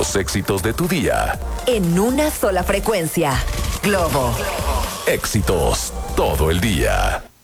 los éxitos de tu día. En una sola frecuencia. Globo. Éxitos todo el día.